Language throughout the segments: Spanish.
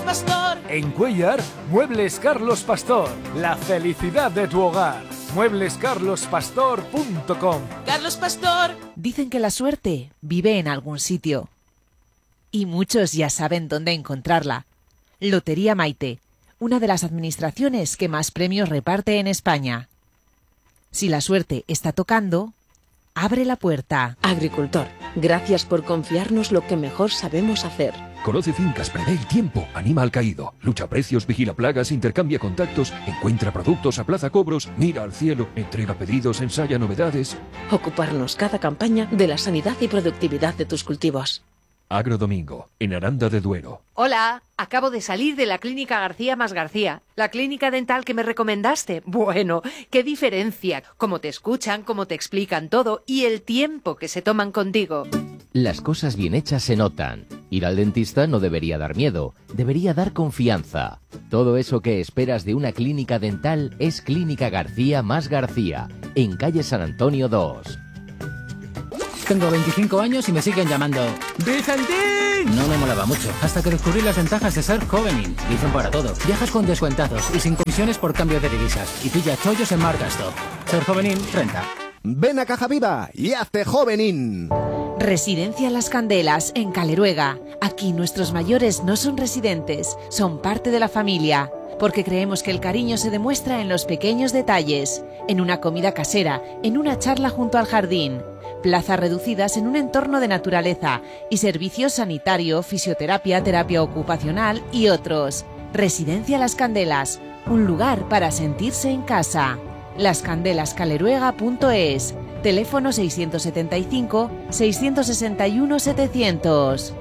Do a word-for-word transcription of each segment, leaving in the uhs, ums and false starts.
Pastor. En Cuéllar, Muebles Carlos Pastor. La felicidad de tu hogar. muebles carlos pastor punto com. Carlos Pastor. Dicen que la suerte vive en algún sitio. Y muchos ya saben dónde encontrarla. Lotería Maite, una de las administraciones que más premios reparte en España. Si la suerte está tocando, abre la puerta. Agricultor, gracias por confiarnos lo que mejor sabemos hacer. Conoce fincas, prevé el tiempo, anima al caído, lucha precios, vigila plagas, intercambia contactos, encuentra productos, aplaza cobros, mira al cielo, entrega pedidos, ensaya novedades. Ocuparnos cada campaña de la sanidad y productividad de tus cultivos. Agrodomingo, en Aranda de Duero. Hola, acabo de salir de la clínica García más García, la clínica dental que me recomendaste. Bueno, qué diferencia, cómo te escuchan, cómo te explican todo y el tiempo que se toman contigo. Las cosas bien hechas se notan. Ir al dentista no debería dar miedo, debería dar confianza. Todo eso que esperas de una clínica dental es Clínica García más García, en calle San Antonio dos. Tengo veinticinco años y me siguen llamando ¡Vicentín! No me molaba mucho, hasta que descubrí las ventajas de ser Jovenin. Dicen para todo. Viajas con descuentazos y sin comisiones por cambio de divisas. Y pilla chollos en Marcastop. Ser Jovenin renta. Ven a Caja Viva y hazte Jovenin. Residencia Las Candelas, en Caleruega. Aquí nuestros mayores no son residentes, son parte de la familia. Porque creemos que el cariño se demuestra en los pequeños detalles. En una comida casera, en una charla junto al jardín. Plazas reducidas en un entorno de naturaleza y servicios sanitario, fisioterapia, terapia ocupacional y otros. Residencia Las Candelas, un lugar para sentirse en casa. las candelas caleruega punto es. Teléfono seiscientos setenta y cinco, seiscientos sesenta y uno, setecientos.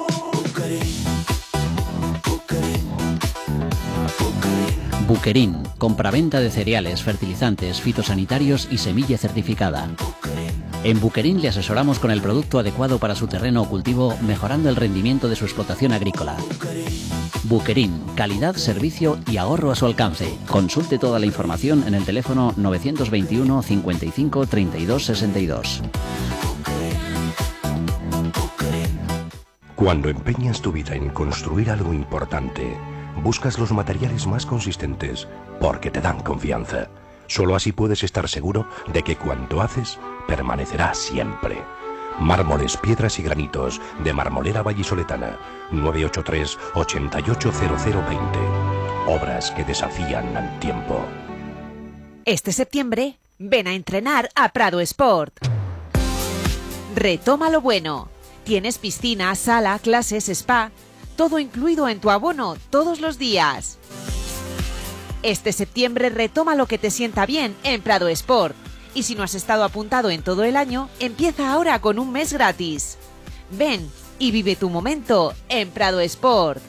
Buquerín, compraventa de cereales, fertilizantes, fitosanitarios y semilla certificada. En Buquerín le asesoramos con el producto adecuado para su terreno o cultivo, mejorando el rendimiento de su explotación agrícola. Buquerín, calidad, servicio y ahorro a su alcance. Consulte toda la información en el teléfono novecientos veintiuno, cincuenta y cinco, treinta y dos, sesenta y dos. Cuando empeñas tu vida en construir algo importante, buscas los materiales más consistentes porque te dan confianza. Solo así puedes estar seguro de que cuanto haces permanecerá siempre. Mármoles, piedras y granitos de Marmolera Vallisoletana. nueve ocho tres, ochenta y ocho, cero cero veinte. Obras que desafían al tiempo. Este septiembre, ven a entrenar a Prado Sport. Retoma lo bueno. Tienes piscina, sala, clases, spa, todo incluido en tu abono todos los días. Este septiembre retoma lo que te sienta bien en Prado Sport. Y si no has estado apuntado en todo el año, empieza ahora con un mes gratis. Ven y vive tu momento en Prado Sport.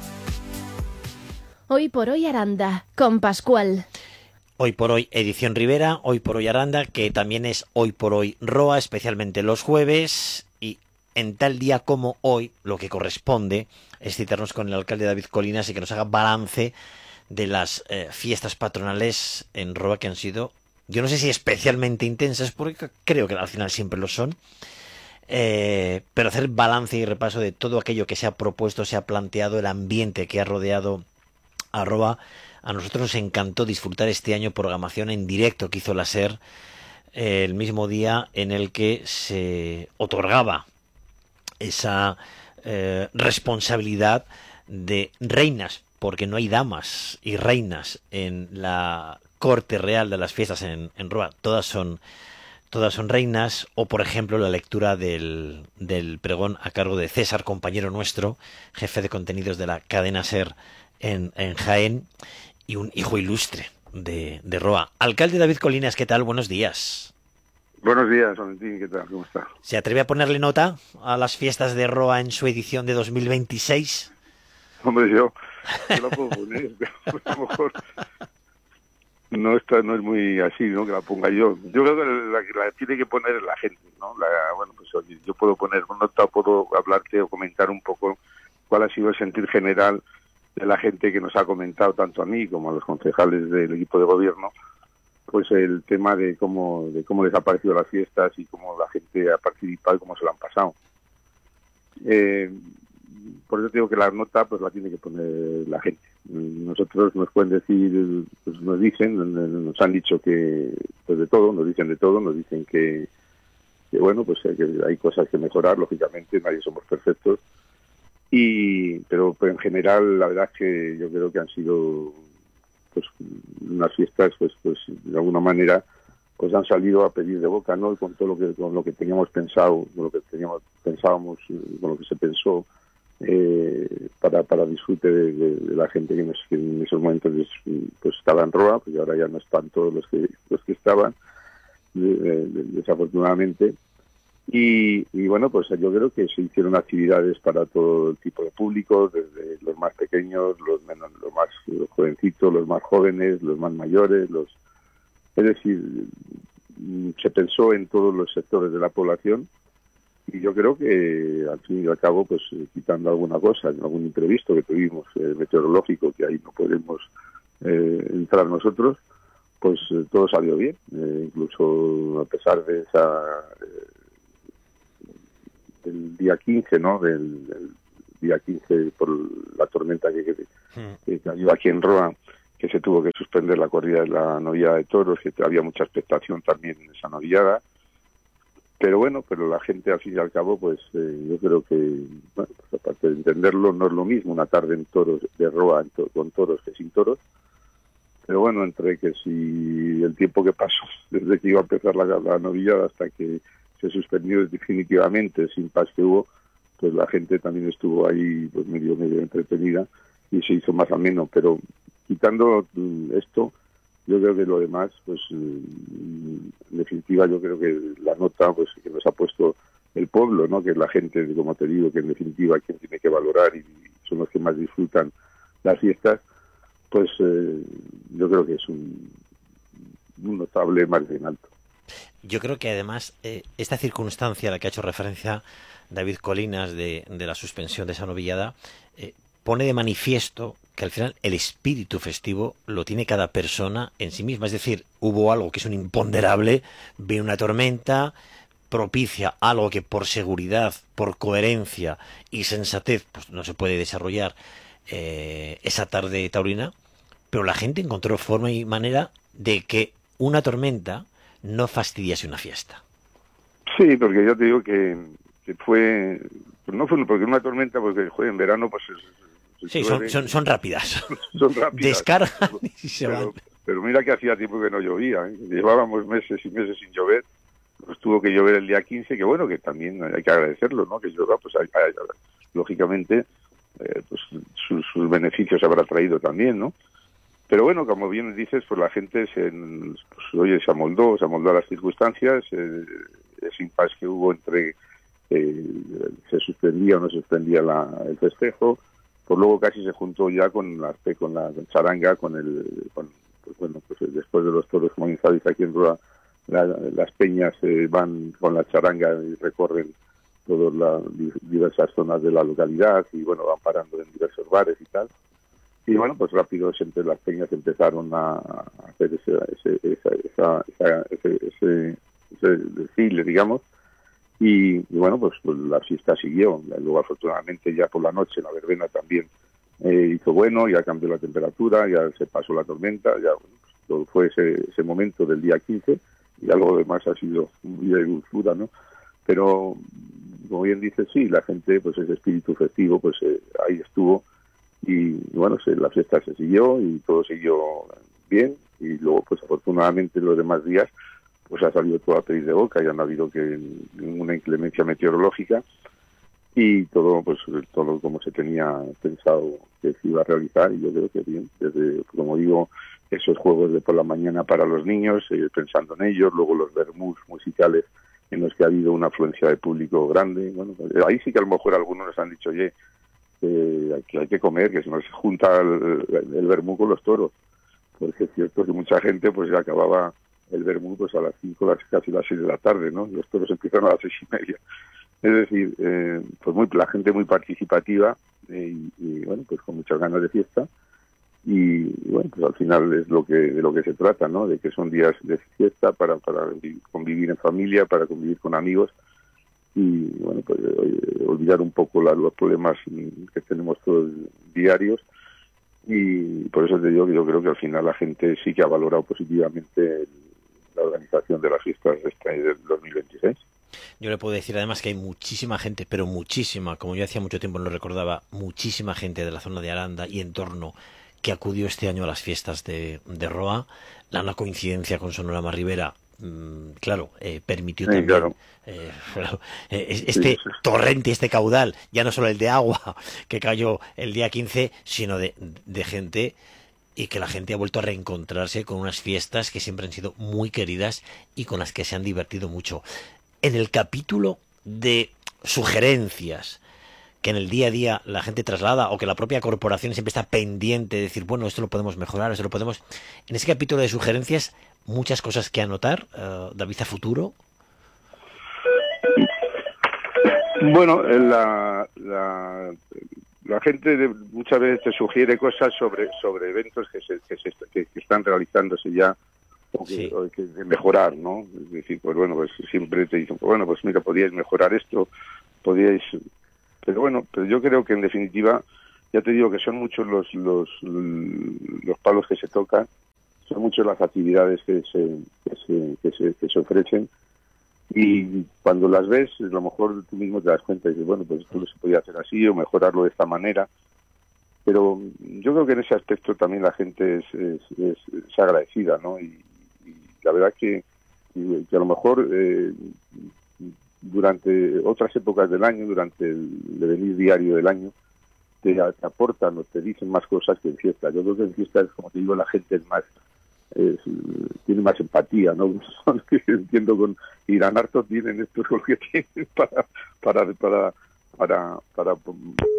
Hoy por hoy Aranda, con Pascual. Hoy por hoy edición Rivera, hoy por hoy Aranda, que también es hoy por hoy Roa, especialmente los jueves. Y en tal día como hoy, lo que corresponde es citarnos con el alcalde David Colinas y que nos haga balance de las eh, fiestas patronales en Roa, que han sido, yo no sé si especialmente intensas, porque creo que al final siempre lo son, eh, pero hacer balance y repaso de todo aquello que se ha propuesto, se ha planteado, el ambiente que ha rodeado a Roa. A nosotros nos encantó disfrutar este año programación en directo que hizo la SER, eh, el mismo día en el que se otorgaba esa eh, responsabilidad de reinas, porque no hay damas y reinas en la corte real de las fiestas en, en Roa, todas son todas son reinas, o por ejemplo la lectura del, del pregón a cargo de César, compañero nuestro, jefe de contenidos de la cadena SER en, en Jaén, y un hijo ilustre de, de Roa. Alcalde David Colinas, ¿qué tal? Buenos días. Buenos días, Valentín, ¿qué tal? ¿Cómo está? ¿Se atreve a ponerle nota a las fiestas de Roa en su edición de dos mil veintiséis? Hombre, yo, yo la puedo poner, pero a lo mejor no está, no es muy así, ¿no? Que la ponga yo. Yo creo que la que la tiene que poner es la gente, ¿no? La, bueno, pues oye, yo puedo poner una nota, puedo hablarte o comentar un poco cuál ha sido el sentir general de la gente que nos ha comentado, tanto a mí como a los concejales del equipo de gobierno, pues el tema de cómo de cómo les ha parecido las fiestas y cómo la gente ha participado y cómo se lo han pasado. Eh, por eso digo que la nota pues la tiene que poner la gente. Nosotros nos pueden decir, pues nos dicen, nos han dicho que pues de todo, nos dicen de todo, nos dicen que, que bueno, pues que hay cosas que mejorar, lógicamente, nadie somos perfectos, y pero, pero en general la verdad es que yo creo que han sido pues unas fiestas pues pues de alguna manera pues han salido a pedir de boca, ¿no? Con todo lo que con lo que teníamos pensado, con lo que teníamos pensábamos, con lo que se pensó eh, para para disfrute de, de, de la gente que, nos, que en esos momentos pues estaba en Roa, porque ahora ya no están todos los que los que estaban de, de, desafortunadamente. Y, y bueno, pues yo creo que se hicieron actividades para todo el tipo de público, desde los más pequeños, los menos, los más los jovencitos, los más jóvenes, los más mayores, los es decir, se pensó en todos los sectores de la población, y yo creo que al fin y al cabo, pues quitando alguna cosa, algún imprevisto que tuvimos eh, meteorológico, que ahí no podemos eh, entrar nosotros, pues eh, todo salió bien, eh, incluso a pesar de esa eh, del día quince, ¿no? Del, del día quince por la tormenta que, que, que cayó aquí en Roa, que se tuvo que suspender la corrida de la novillada de toros, que había mucha expectación también en esa novillada. Pero bueno, pero la gente al fin y al cabo, pues eh, yo creo que, bueno, pues aparte de entenderlo, no es lo mismo una tarde en toros de Roa en to con toros que sin toros. Pero bueno, entre que si el tiempo que pasó desde que iba a empezar la, la novillada hasta que se suspendió definitivamente, sin paz que hubo, pues la gente también estuvo ahí pues medio medio entretenida y se hizo más ameno. Pero quitando esto, yo creo que lo demás, pues en definitiva yo creo que la nota pues que nos ha puesto el pueblo, ¿no? Que es la gente, como te digo, que en definitiva quien tiene que valorar y son los que más disfrutan las fiestas, pues eh, yo creo que es un, un notable margen alto. Yo creo que además eh, esta circunstancia a la que ha hecho referencia David Colinas de, de la suspensión de esa novillada eh, pone de manifiesto que al final el espíritu festivo lo tiene cada persona en sí misma. Es decir, hubo algo que es un imponderable, ve una tormenta, propicia algo que por seguridad, por coherencia y sensatez pues no se puede desarrollar eh, esa tarde taurina, pero la gente encontró forma y manera de que una tormenta no fastidiase una fiesta. Sí, porque yo te digo que, que fue, pues no fue porque una tormenta, porque joder, en verano pues es, sí, son, son, son rápidas. Son rápidas. Descargan y se pero, van. Pero mira que hacía tiempo que no llovía, ¿eh? Llevábamos meses y meses sin llover, pues tuvo que llover el día quince, que bueno, que también hay que agradecerlo, ¿no? Que llueva, pues hay, hay, lógicamente eh, pues sus, sus beneficios habrá traído también, ¿no? Pero bueno, como bien dices, pues la gente se, pues, oye, se amoldó, se amoldó a las circunstancias, eh, ese impasse que hubo entre eh, se suspendía o no se suspendía la, el festejo, pues luego casi se juntó ya con la, con la charanga, con el, con, pues bueno, pues después de los toros, como bien sabéis, aquí en Roa, la, las peñas eh, van con la charanga y recorren todas las diversas zonas de la localidad y bueno, van parando en diversos bares y tal. Y bueno, pues rápido entre las peñas empezaron a hacer ese, ese, esa, esa, esa, ese, ese, ese desfile, digamos, y, y bueno, pues, pues la fiesta siguió. Luego, afortunadamente, ya por la noche la verbena también eh, hizo bueno, ya cambió la temperatura, ya se pasó la tormenta, ya bueno, pues, todo fue ese, ese momento del día quince, y algo demás ha sido un día de dulzura, ¿no? Pero, como bien dices, sí, la gente, pues ese espíritu festivo, pues eh, ahí estuvo. Y bueno, se, la fiesta se siguió y todo siguió bien, y luego pues afortunadamente los demás días pues ha salido todo a pedir de boca, ya no ha habido que ninguna inclemencia meteorológica y todo pues todo como se tenía pensado que se iba a realizar, y yo creo que bien, desde, como digo, esos juegos de por la mañana para los niños, eh, pensando en ellos, luego los vermús musicales en los que ha habido una afluencia de público grande. Bueno, ahí sí que a lo mejor algunos nos han dicho, oye, Eh, que hay que comer, que se nos junta el, el vermú con los toros, porque es cierto que mucha gente pues ya acababa el vermú pues a las cinco, las, casi las seis de la tarde, ¿no? Y los toros empiezan a las seis y media. Es decir, eh, pues muy la gente muy participativa eh, y, y bueno, pues con muchas ganas de fiesta, y, y bueno, pues al final es lo que de lo que se trata, ¿no? De que son días de fiesta para, para convivir en familia, para convivir con amigos. y bueno, pues eh, olvidar un poco la, los problemas que tenemos todos diarios, y por eso te digo que yo creo que al final la gente sí que ha valorado positivamente el, la organización de las fiestas de este del dos mil veintiséis. Yo le puedo decir además que hay muchísima gente, pero muchísima, como yo hacía mucho tiempo no lo recordaba, muchísima gente de la zona de Aranda y entorno que acudió este año a las fiestas de, de Roa. La una coincidencia con Sonorama Ribera, mmm, claro, eh, permitió sí, también claro. eh, bueno, eh, este sí. torrente, este caudal, ya no solo el de agua que cayó el día quince, sino de, de gente, y que la gente ha vuelto a reencontrarse con unas fiestas que siempre han sido muy queridas y con las que se han divertido mucho. En el capítulo de sugerencias que en el día a día la gente traslada, o que la propia corporación siempre está pendiente de decir, bueno, esto lo podemos mejorar, esto lo podemos... En ese capítulo de sugerencias, muchas cosas que anotar, uh, David, a futuro. Bueno, la, la, la gente de, muchas veces te sugiere cosas sobre sobre eventos que se, que, se, que, que están realizándose ya, o que, sí. o que de mejorar, ¿no? Es decir, pues bueno, pues siempre te dicen, pues bueno, pues mira, podíais mejorar esto, podíais... Pero bueno, pero yo creo que en definitiva, ya te digo que son muchos los los los palos que se tocan, son muchas las actividades que se que se, que se, que se ofrecen, y cuando las ves, a lo mejor tú mismo te das cuenta y dices, bueno, pues esto se podía hacer así o mejorarlo de esta manera. Pero yo creo que en ese aspecto también la gente es, es, es, es agradecida, ¿no? Y, y la verdad que, que a lo mejor... Eh, durante otras épocas del año, durante el devenir diario del año, te, te aportan o te dicen más cosas que en fiestas. Yo creo que en fiestas, como te digo, la gente es más es, tiene más empatía, ¿no? Entiendo con Irán harto tienen esto es lo que tienen para para para para, para, para...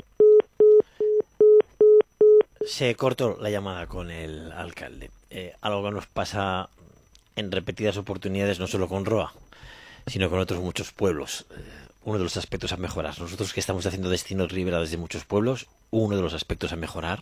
Se cortó la llamada con el alcalde. Eh, algo que nos pasa en repetidas oportunidades, no solo con Roa, sino con otros muchos pueblos. Eh, uno de los aspectos a mejorar. Nosotros que estamos haciendo Destino Ribera desde muchos pueblos, uno de los aspectos a mejorar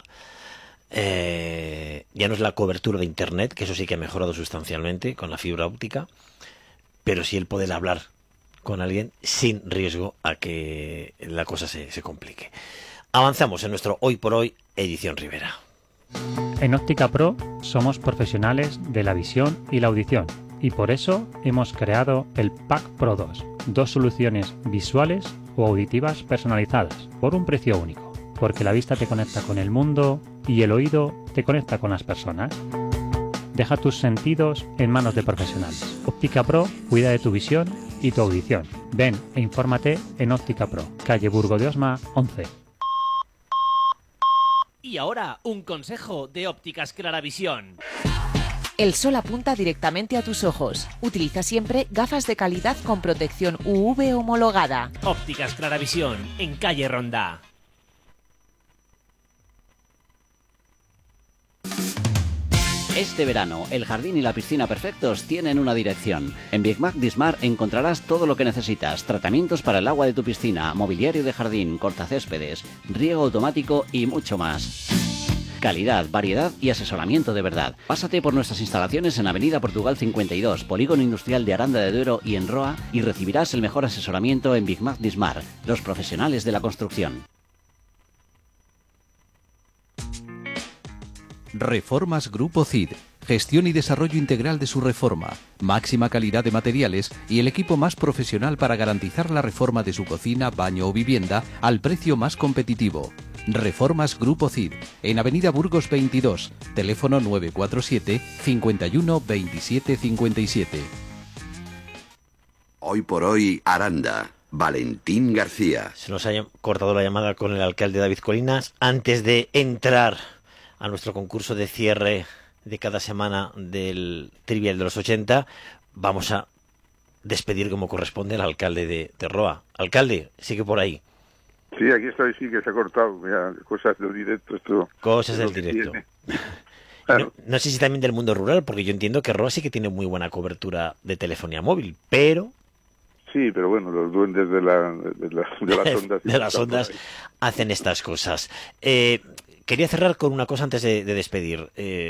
eh, ya no es la cobertura de Internet, que eso sí que ha mejorado sustancialmente con la fibra óptica, pero sí el poder hablar con alguien sin riesgo a que la cosa se, se complique. Avanzamos en nuestro Hoy por Hoy, edición Ribera. En Óptica Pro somos profesionales de la visión y la audición, y por eso hemos creado el Pack Pro dos, dos soluciones visuales o auditivas personalizadas por un precio único, porque la vista te conecta con el mundo y el oído te conecta con las personas. Deja tus sentidos en manos de profesionales. Óptica Pro cuida de tu visión y tu audición. Ven e infórmate en Óptica Pro, calle Burgo de Osma once. Y ahora, un consejo de Ópticas Claravisión. El sol apunta directamente a tus ojos. Utiliza siempre gafas de calidad con protección U V homologada. Ópticas Claravisión, en calle Ronda. Este verano, el jardín y la piscina perfectos tienen una dirección. En Big Mac Dismar encontrarás todo lo que necesitas. Tratamientos para el agua de tu piscina, mobiliario de jardín, cortacéspedes, riego automático y mucho más. Calidad, variedad y asesoramiento de verdad. Pásate por nuestras instalaciones en Avenida Portugal cincuenta y dos, Polígono Industrial de Aranda de Duero y en Roa, y recibirás el mejor asesoramiento en Big Mac Dismar, los profesionales de la construcción. Reformas Grupo C I D. Gestión y desarrollo integral de su reforma, máxima calidad de materiales y el equipo más profesional para garantizar la reforma de su cocina, baño o vivienda al precio más competitivo. Reformas Grupo C I D, en Avenida Burgos veintidós, teléfono nueve cuatro siete, cinco uno, veintisiete cincuenta y siete. Hoy por hoy, Aranda. Valentín García. Se nos ha cortado la llamada con el alcalde David Colinas. Antes de entrar a nuestro concurso de cierre de cada semana del Trivial de los ochenta, vamos a despedir como corresponde al alcalde de, de Roa. Alcalde, sigue por ahí. Sí, aquí estoy, sí, que se ha cortado. Mira, cosas del directo. Esto, cosas del directo. Claro. No, no sé si también del mundo rural, porque yo entiendo que Roa sí que tiene muy buena cobertura de telefonía móvil, pero... Sí, pero bueno, los duendes de, la, de, la, de las ondas... de las ondas hacen estas cosas. Eh... Quería cerrar con una cosa antes de, de despedir. Eh,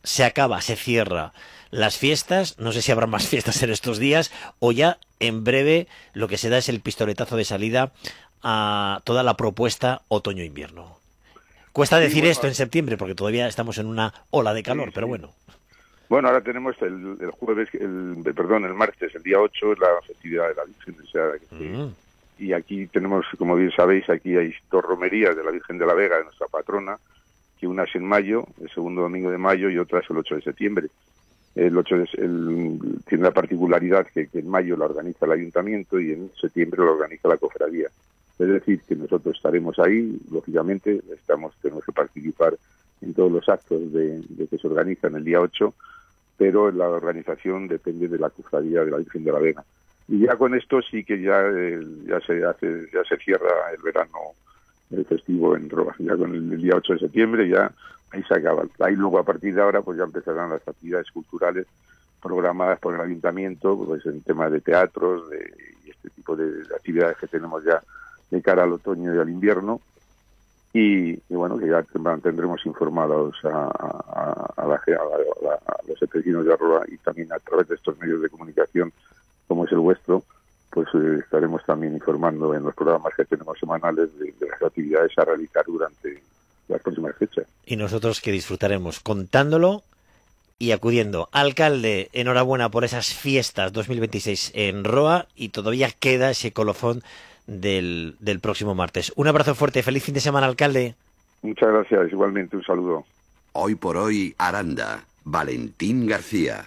se acaba, se cierra las fiestas, no sé si habrá más fiestas en estos días, o ya en breve lo que se da es el pistoletazo de salida a toda la propuesta otoño-invierno. Cuesta decir sí, bueno, esto en septiembre, porque todavía estamos en una ola de calor, sí, pero sí. bueno. Bueno, ahora tenemos el, el jueves, el, perdón, el martes, el día ocho, es la festividad de la Virgen. O sea, mm. Y aquí tenemos, como bien sabéis, aquí hay dos romerías de la Virgen de la Vega, de nuestra patrona, que una es en mayo, el segundo domingo de mayo, y otra es el ocho de septiembre. El ocho de, el, tiene la particularidad que, que en mayo la organiza el ayuntamiento y en septiembre la organiza la cofradía. Es decir, que nosotros estaremos ahí, lógicamente, estamos tenemos que participar en todos los actos de, de que se organizan el día ocho, pero la organización depende de la cofradía de la Virgen de la Vega. Y ya con esto sí que ya eh, ya se hace ya se cierra el verano, el festivo en Roa. Ya con el, el día ocho de septiembre ya ahí se acaba. Ahí luego a partir de ahora pues ya empezarán las actividades culturales programadas por el ayuntamiento, pues en temas de teatros, de y este tipo de, de actividades que tenemos ya de cara al otoño y al invierno. Y, y bueno, que ya mantendremos informados a, a, a, la, a, la, a los vecinos de Arroa y también a través de estos medios de comunicación como es el vuestro, pues eh, estaremos también informando en los programas que tenemos semanales de, de las actividades a realizar durante las próximas fechas. Y nosotros que disfrutaremos contándolo y acudiendo. Alcalde, enhorabuena por esas fiestas dos mil veintiséis en Roa, y todavía queda ese colofón del, del próximo martes. Un abrazo fuerte, feliz fin de semana, alcalde. Muchas gracias, igualmente un saludo. Hoy por hoy, Aranda, Valentín García.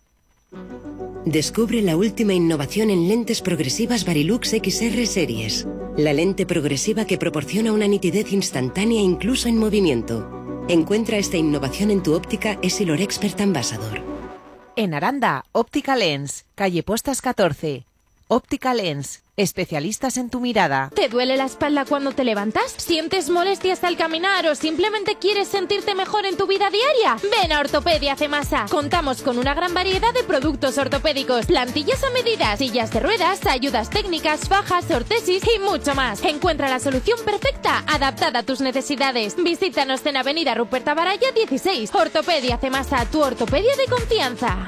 Descubre la última innovación en lentes progresivas Varilux X R Series. La lente progresiva que proporciona una nitidez instantánea incluso en movimiento. Encuentra esta innovación en tu óptica Essilor Expert Ambassador. En Aranda, Óptica Lens, calle Postas catorce. Óptica Lens, especialistas en tu mirada. ¿Te duele la espalda cuando te levantas? ¿Sientes molestias al caminar o simplemente quieres sentirte mejor en tu vida diaria? Ven a Ortopedia Cemasa. Contamos con una gran variedad de productos ortopédicos, plantillas a medida, sillas de ruedas, ayudas técnicas, fajas, ortesis y mucho más. Encuentra la solución perfecta, adaptada a tus necesidades. Visítanos en Avenida Ruperta Baraya dieciséis. Ortopedia Cemasa, tu ortopedia de confianza.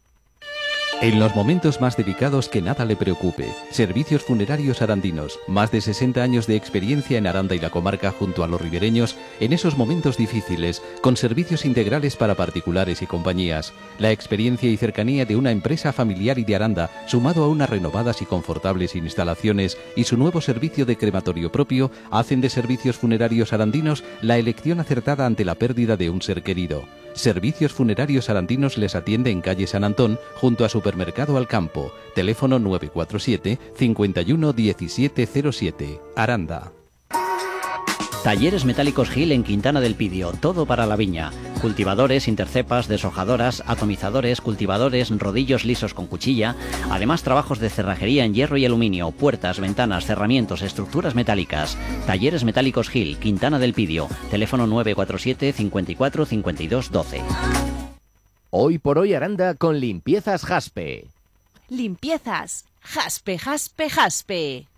En los momentos más delicados, que nada le preocupe. Servicios Funerarios Arandinos. Más de sesenta años de experiencia en Aranda y la comarca junto a los ribereños en esos momentos difíciles, con servicios integrales para particulares y compañías. La experiencia y cercanía de una empresa familiar y de Aranda, sumado a unas renovadas y confortables instalaciones y su nuevo servicio de crematorio propio, hacen de Servicios Funerarios Arandinos la elección acertada ante la pérdida de un ser querido. Servicios Funerarios Arandinos les atiende en calle San Antón, junto a Supermercado Alcampo. Teléfono nueve cuatro siete, cinco uno, uno siete cero siete. Aranda. Talleres Metálicos Gil en Quintana del Pidio, todo para la viña. Cultivadores, intercepas, deshojadoras, atomizadores, cultivadores, rodillos lisos con cuchilla. Además, trabajos de cerrajería en hierro y aluminio, puertas, ventanas, cerramientos, estructuras metálicas. Talleres Metálicos Gil, Quintana del Pidio. Teléfono nueve cuatro siete, cinco cuatro, cinco dos, doce. Hoy por hoy Aranda con Limpiezas Jaspe. Limpiezas Jaspe, Jaspe, Jaspe.